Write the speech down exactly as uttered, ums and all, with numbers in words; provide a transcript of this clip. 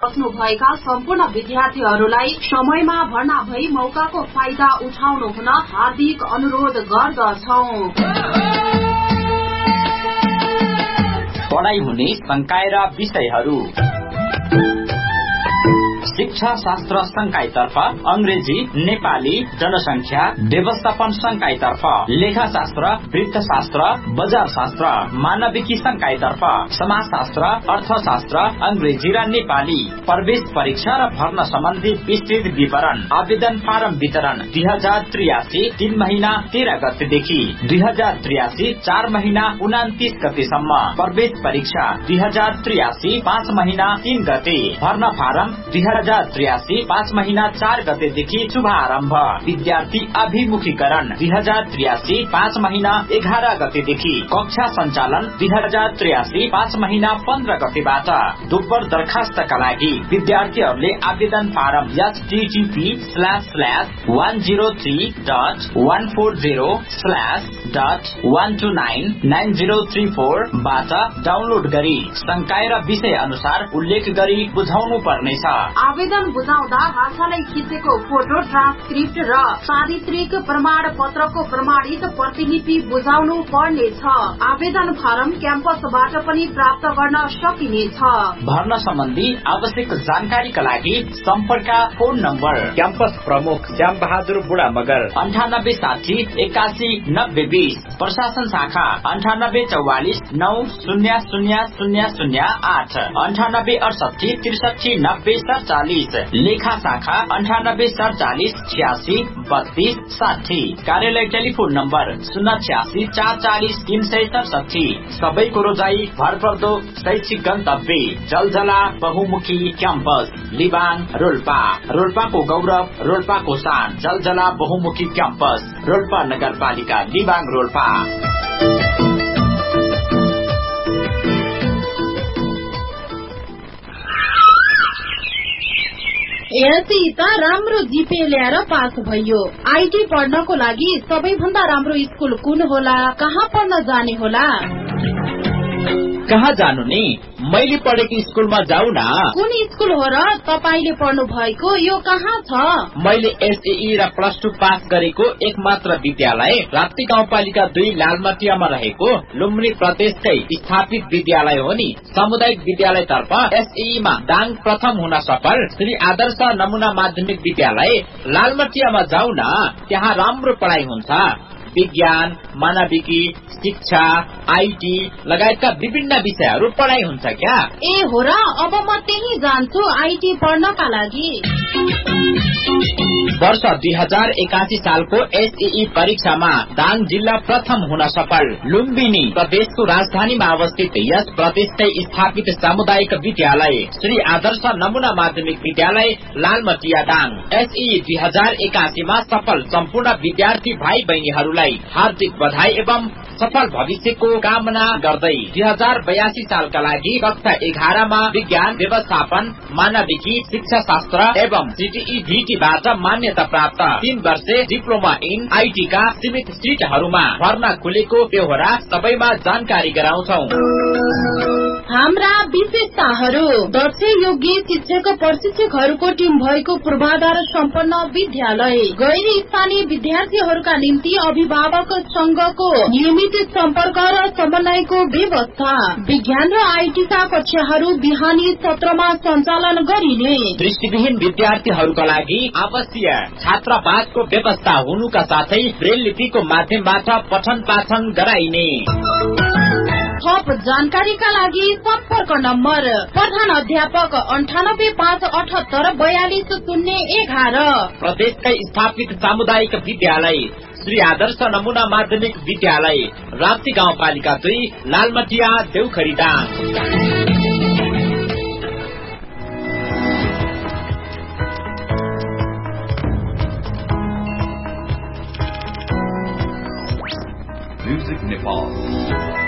बस्नु भएका सम्पूर्ण विद्यार्थीहरूलाई समयमा भर्ना भई मौकाको फाइदा उठाउनु हुन हार्दिक अनुरोध गर्दछौं। पढाइ हुने संकाय र विषयहरू शिक्षा शास्त्र संकायतर्फ अंग्रेजी, नेपाली, जनसंख्या व्यवस्थापन संकायतर्फ लेखाशास्त्र, वृत्तशास्त्र, बजार शास्त्र, मानविकी संकायतर्फ समाजशास्त्र, अर्थशास्त्र, अंग्रेजी र नेपाली। प्रवेश परीक्षा र भर्ना सम्बन्धी विस्तृत विवरण। आवेदन फारम वितरण दुई हजार त्रियासी तीन महीना तेह्र गतेदेखि दुई हजार त्रियासी चार महीना उनातिस गतेसम्म। प्रवेश परीक्षा दुई हजार त्रियासी पाँच महीना तीन गते। भर्ना फारम दुई हजार त्रियासी पाँच महीना चार गतेदेखि शुभारम्भ। विद्यार्थी अभिमुखीकरण दुई हजार त्रियासी पाँच महीना एघार गतेदेखि। कक्षा सञ्चालन दुई हजार त्रियासी पाँच महीना पन्ध्र गतेबाट। दोब्बर दरखास्तका लागि विद्यार्थीहरूले आवेदन form HTTP slash slash one zero three dot one four zero slash dot one two nine nine zero three four बाट डाउनलोड गरी संकाय र विषय अनुसार उल्लेख गरी बुझाउनु पर्नेछ। आवेदन बुझाउँदा भाषालाई खिचेको फोटो, ट्रान्सक्रिप्ट र चारित्रिक प्रमाण पत्रको प्रमाणित प्रतिलिपि बुझाउनु पर्नेछ। आवेदन फारम क्याम्पसबाट पनि प्राप्त गर्न सकिनेछ। भर्ना सम्बन्धी आवश्यक जानकारीका लागि सम्पर्क फोन नम्बर क्याम्पस प्रमुख श्याम बहादुर बुढा मगर अन्ठानब्बे साठी एकासी नब्बे बीस। प्रशासन शाखा अन्ठानब्बे चौवालिस नौ शून्य शून्य शून्य शून्य आठ अन्ठानब्बे अडसठी त्रिसठी नब्बे सड़चालीस। लेखा शाखा अन्ठानब्बे सड़चालीस छियासी बत्तीस साठी। कार्यालय टेलिफोन नम्बर शून्य छियासी चार चालिस तीन सय सडसठी। सबैको रोजाई भरपर्दो शैक्षिक गन्तव्य जलजला बहुमुखी क्याम्पस लिबाङ रोल्पा। रोल्पाको गौरव, रोल्पाको शान। जलजला बहुमुखी क्याम्पस रोल्पा नगरपालिका लिबाङ रोल्पा। यति त राम्रो जिपे ल्याएर पास भयो। आईटी पढ्नको लागि सबैभन्दा राम्रो स्कुल कुन होला? कहाँ पढ्न जाने होला? कहाँ जानु नि? मैले पढेको स्कुलमा जाऊ न। कुन स्कुल हो र तपाईले पढ्नु भएको? यो कहाँ छ? मैले एसएई र प्लस टू पास गरेको एकमात्र विद्यालय राप्ती गाउँपालिका दुई लालमटियामा रहेको लुम्बिनी प्रदेशकै स्थापित विद्यालय हो नि। सामुदायिक विद्यालय तर्फ एसएई मा दाङ प्रथम हुन सफल श्री आदर्श नमुना माध्यमिक विद्यालय लालमटियामा जाऊ न। त्यहाँ राम्रो पढाइ हुन्छ। विज्ञान, मानविकी, शिक्षा, आईटी लगायतका विभिन्न विषयहरू पढाइ हुन्छ क्या। ए हो र, अब म त्यही जान्छु आईटी पढ्नका लागि। वर्ष दुई हजार एकासी सालको एसएई परीक्षामा दाङ जिल्ला प्रथम हुन सफल। लुम्बिनी प्रदेशको राजधानीमा अवस्थित यस प्रदेशकै स्थापित सामुदायिक विद्यालय श्री आदर्श नमुना माध्यमिक विद्यालय लालमटिया दाङ एसएई दुई हजार एकासीमा सफल सम्पूर्ण विद्यार्थी भाइ बहिनीहरूलाई हार्दिक बधाई एवं सफल भविष्यको कामना गर्दै दुई हजार बयासी सालका लागि कक्षा एघारमा विज्ञान, व्यवस्थापन, मानविकी, शिक्षा शास्त्र एवं सीटीई भीटीबाट मान्यता प्राप्त तीन वर्षे डिप्लोमा इन आईटी का सीमित सीटहरूमा भर्ना खुलेको बेहोरा सबैमा जानकारी गराउँछौ। हाम्रा विशेषताहरू: दक्ष योग्य शिक्षक प्रशिक्षकहरूको टिम भएको पूर्वाधार सम्पन्न विद्यालय, गैर स्थानीय विद्यार्थीहरूका निम्ति अभिभावक संघको नियमित सम्पर्क र समन्वयको व्यवस्था, विज्ञान र आईटी का कक्षाहरू बिहानी सत्रमा सञ्चालन गरिने, दृष्टिविहीन विद्यार्थीहरूका लागि आवश्यक छात्रावासको व्यवस्था हुनुका साथै ब्रेल लिपिको माध्यमबाट पठन पाठन गराइने। थप जानकारीका लागि सम्पर्क नम्बर प्रधान अध्यापक अन्ठानब्बे पाँच अठहत्तर बयालिस शून्य एघार। प्रदेशकै स्थापित सामुदायिक विद्यालय श्री आदर्श नमुना माध्यमिक विद्यालय राप्ती गाउँपालिका दुई लालमटिया देउखरी दाङ।